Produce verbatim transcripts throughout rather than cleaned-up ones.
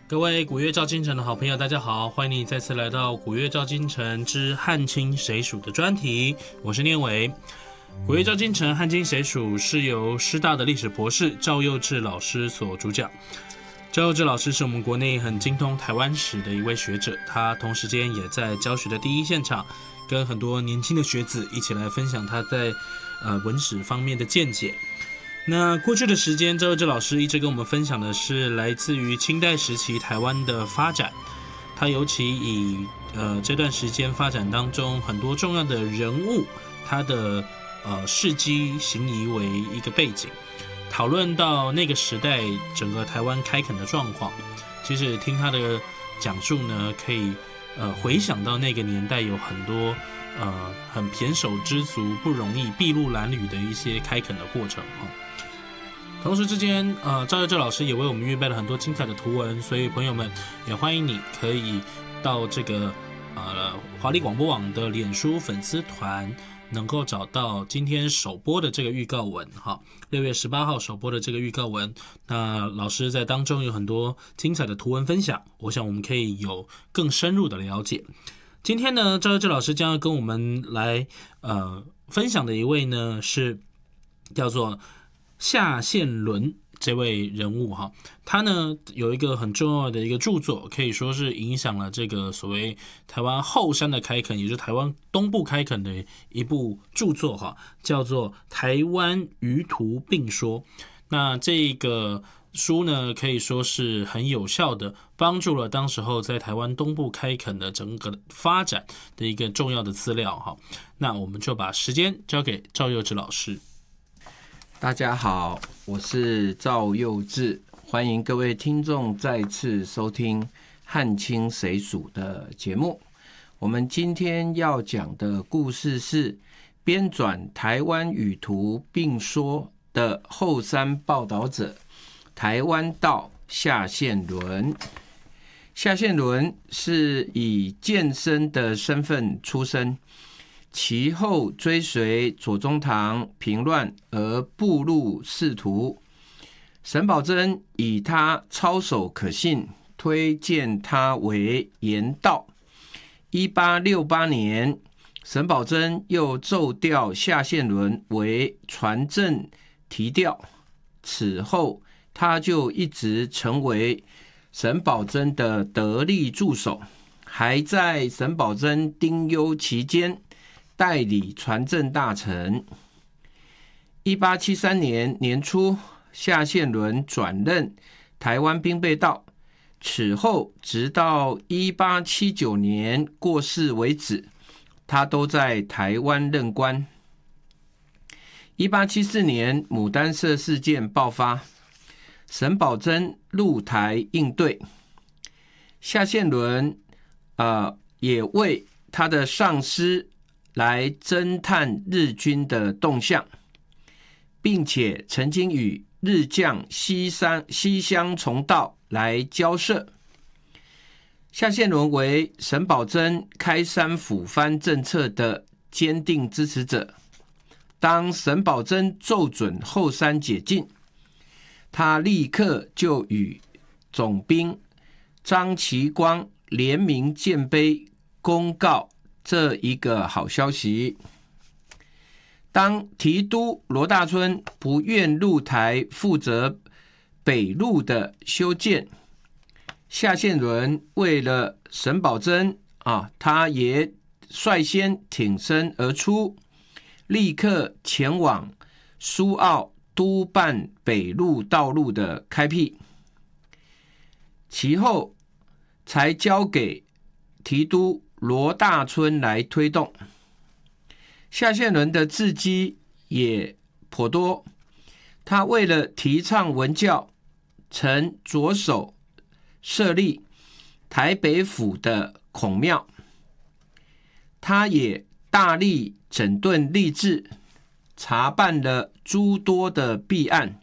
各位古乐照京城的好朋友，大家好，欢迎你再次来到古乐照京城之汉清谁属的专题，我是念伟。古乐照京城汉清谁属是由师大的历史博士赵佑志老师所主讲。赵佑志老师是我们国内很精通台湾史的一位学者，他同时间也在教学的第一现场，跟很多年轻的学子一起来分享他在呃文史方面的见解。那过去的时间，赵佑志老师一直跟我们分享的是来自于清代时期台湾的发展。他尤其以呃这段时间发展当中很多重要的人物，他的呃事迹行仪为一个背景，讨论到那个时代整个台湾开垦的状况。其实听他的讲述呢，可以呃回想到那个年代有很多呃很胼手胝足、不容易、筚路蓝缕的一些开垦的过程哈。同时之间，呃，赵佑志老师也为我们预备了很多精彩的图文，所以朋友们也欢迎你可以到这个呃华丽广播网的脸书粉丝团，能够找到今天首播的这个预告文哈，六月十八号首播的这个预告文。那老师在当中有很多精彩的图文分享，我想我们可以有更深入的了解。今天呢，赵佑志老师将要跟我们来呃分享的一位呢是叫做夏宪伦这位人物哈，他呢有一个很重要的一个著作，可以说是影响了这个所谓台湾后山的开垦，也就是台湾东部开垦的一部著作哈，叫做《台湾舆图并说》。那这个书呢，可以说是很有效的帮助了当时候在台湾东部开垦的整个发展的一个重要的资料哈。那我们就把时间交给赵佑志老师。 大家好，我是赵佑志，欢迎各位听众再次收听汉清谁属的节目。我们今天要讲的故事是编纂台湾舆图并说的后山报道者台湾道夏宪伦。夏宪伦是以监生的身份出身，其后追随左宗棠平乱而步入仕途，沈葆桢以他操守可信，推荐他为言道。一八六八年，沈葆桢又奏调夏宪伦为传正提调，此后他就一直成为沈葆桢的得力助手，还在沈葆桢丁忧期间代理传正大臣。一八七三年年初，夏宪伦转任台湾兵备道，此后直到一八七九年过世为止，他都在台湾任官。一八七四年牡丹社事件爆发，沈葆桢入台应对，夏宪伦、呃、也为他的上司来侦探日军的动向，并且曾经与日将西山西乡重道来交涉。夏宪伦为沈葆桢开山抚番政策的坚定支持者。当沈葆桢奏准后山解禁，他立刻就与总兵张其光联名建碑公告这一个好消息。当提督罗大春不愿入台负责北路的修建，夏宪伦为了沈葆桢啊，他也率先挺身而出，立刻前往苏澳督办北路道路的开辟，其后才交给提督罗大春来推动。夏宪伦的事迹也颇多，他为了提倡文教，曾着手设立台北府的孔庙，他也大力整顿吏治，查办了诸多的弊案。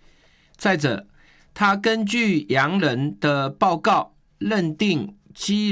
再者，他根据洋人的报告，认定基